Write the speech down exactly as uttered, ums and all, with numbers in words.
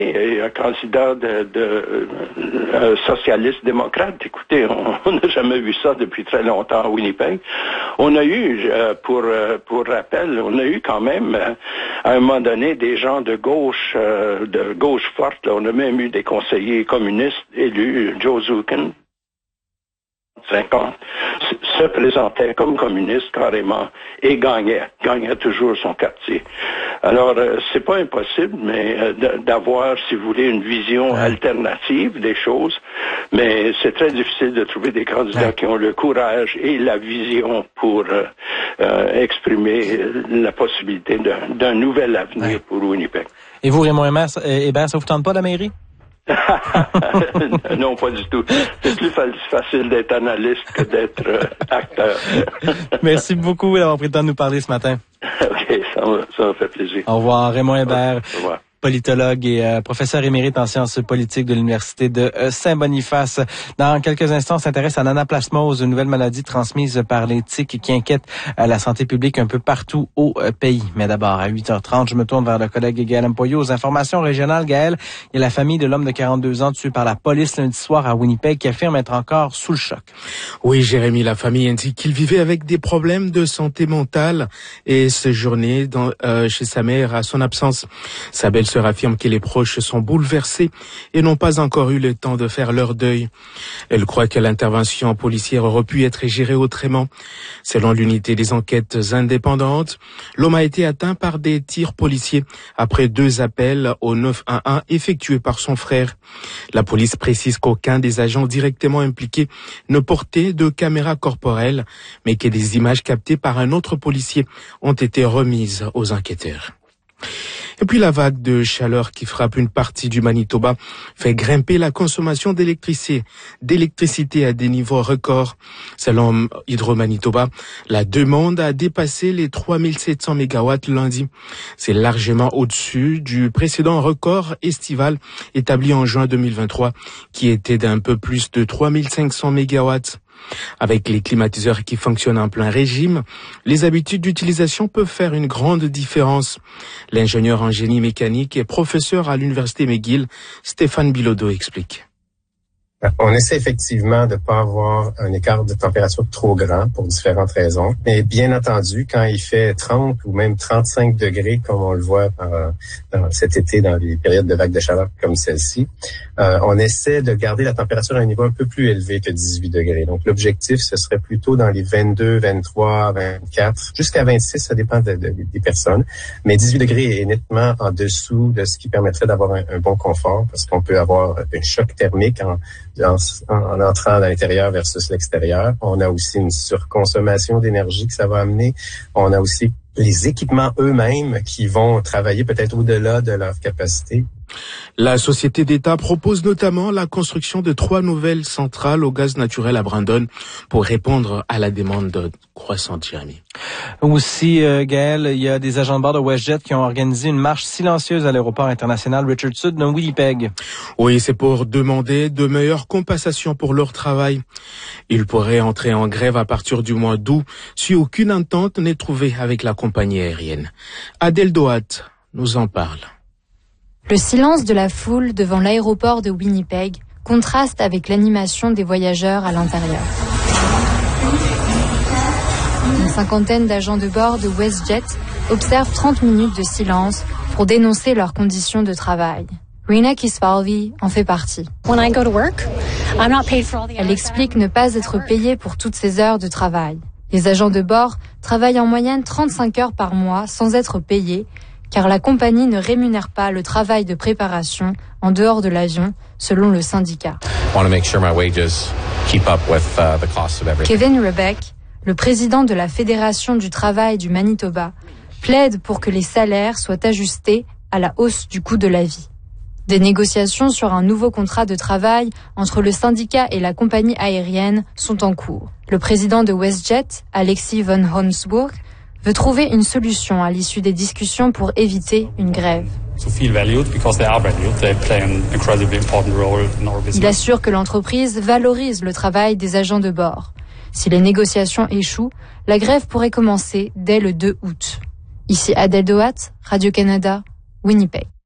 Et un candidat de, de euh, socialiste-démocrate. Écoutez, on n'a jamais vu ça depuis très longtemps à Winnipeg. On a eu, euh, pour euh, pour rappel, on a eu quand même, euh, à un moment donné, des gens de gauche, euh, de gauche forte. Là. On a même eu des conseillers communistes élus, Joe Zuken, cinquante, se présentait comme communiste carrément et gagnait, gagnait toujours son quartier. Alors, euh, c'est pas impossible, mais euh, d'avoir, si vous voulez, une vision ouais. alternative des choses, mais c'est très difficile de trouver des candidats ouais. qui ont le courage et la vision pour euh, euh, exprimer la possibilité d'un, d'un nouvel avenir ouais. pour Winnipeg. Et vous, Raymond Hébert, ça vous tente pas la mairie? Non, pas du tout. C'est plus facile d'être analyste que d'être euh, acteur. Merci beaucoup d'avoir pris le temps de nous parler ce matin. OK, ça me, ça me fait plaisir. Au revoir, Raymond Hébert. Au revoir. Politologue et euh, professeur émérite en sciences politiques de l'Université de euh, Saint-Boniface. Dans quelques instants, on s'intéresse à l'anaplasmose, une nouvelle maladie transmise par les tiques qui inquiète euh, la santé publique un peu partout au euh, pays. Mais d'abord, à huit heures trente, je me tourne vers le collègue Gaël Mpoyo aux informations régionales. Gaël, il y a la famille de l'homme de quarante-deux ans tué par la police lundi soir à Winnipeg qui affirme être encore sous le choc. Oui, Jérémy, la famille indique qu'il vivait avec des problèmes de santé mentale et séjournait dans, euh, chez sa mère à son absence. Sa belle sœur affirme que les proches sont bouleversés et n'ont pas encore eu le temps de faire leur deuil. Elle croit que l'intervention policière aurait pu être gérée autrement. Selon l'unité des enquêtes indépendantes, l'homme a été atteint par des tirs policiers après deux appels au neuf un un effectués par son frère. La police précise qu'aucun des agents directement impliqués ne portait de caméra corporelle, mais que des images captées par un autre policier ont été remises aux enquêteurs. Et puis la vague de chaleur qui frappe une partie du Manitoba fait grimper la consommation d'électricité, d'électricité à des niveaux records. Selon Hydro-Manitoba, la demande a dépassé les trois mille sept cents mégawatts lundi. C'est largement au-dessus du précédent record estival établi en juin deux mille vingt-trois, qui était d'un peu plus de trois mille cinq cents mégawatts. Avec les climatiseurs qui fonctionnent en plein régime, les habitudes d'utilisation peuvent faire une grande différence. L'ingénieur en génie mécanique et professeur à l'Université McGill, Stéphane Bilodeau, explique. On essaie effectivement de ne pas avoir un écart de température trop grand pour différentes raisons. Mais bien entendu, quand il fait trente ou même trente-cinq degrés, comme on le voit euh, dans cet été dans les périodes de vagues de chaleur comme celle-ci, euh, on essaie de garder la température à un niveau un peu plus élevé que dix-huit degrés. Donc l'objectif, ce serait plutôt dans les vingt-deux, vingt-trois, vingt-quatre, jusqu'à vingt-six, ça dépend de, de, des personnes. Mais dix-huit degrés est nettement en dessous de ce qui permettrait d'avoir un, un bon confort, parce qu'on peut avoir un choc thermique en En, en entrant à l'intérieur versus l'extérieur. On a aussi une surconsommation d'énergie que ça va amener. On a aussi les équipements eux-mêmes qui vont travailler peut-être au-delà de leur capacité. La société d'État propose notamment la construction de trois nouvelles centrales au gaz naturel à Brandon pour répondre à la demande croissante, Jérémy. Aussi, euh, Gaël, il y a des agents de bord de WestJet qui ont organisé une marche silencieuse à l'aéroport international Richardson de Winnipeg. Oui, c'est pour demander de meilleures compensations pour leur travail. Ils pourraient entrer en grève à partir du mois d'août si aucune entente n'est trouvée avec la compagnie aérienne. Adèle Doat nous en parle. Le silence de la foule devant l'aéroport de Winnipeg contraste avec l'animation des voyageurs à l'intérieur. Une cinquantaine d'agents de bord de WestJet observent trente minutes de silence pour dénoncer leurs conditions de travail. Rina Kisfalvi en fait partie. Elle explique ne pas être payée pour toutes ces heures de travail. Les agents de bord travaillent en moyenne trente-cinq heures par mois sans être payés, car la compagnie ne rémunère pas le travail de préparation en dehors de l'avion, selon le syndicat. Kevin Rebeck, le président de la Fédération du travail du Manitoba, plaide pour que les salaires soient ajustés à la hausse du coût de la vie. Des négociations sur un nouveau contrat de travail entre le syndicat et la compagnie aérienne sont en cours. Le président de WestJet, Alexis von Honsburg, veut trouver une solution à l'issue des discussions pour éviter une grève. Il assure que l'entreprise valorise le travail des agents de bord. Si les négociations échouent, la grève pourrait commencer dès le deux août. Ici Adèle Doat, Radio-Canada, Winnipeg.